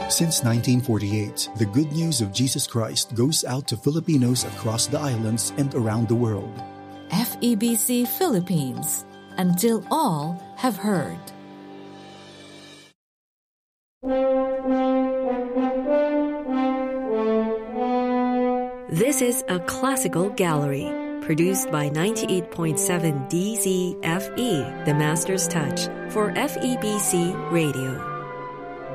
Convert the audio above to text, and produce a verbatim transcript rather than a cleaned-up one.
Since nineteen forty-eight, the good news of Jesus Christ goes out to Filipinos across the islands and around the world. F E B C Philippines, until all have heard. This is a classical gallery, produced by ninety-eight point seven D Z F E, the Master's Touch, for F E B C Radio.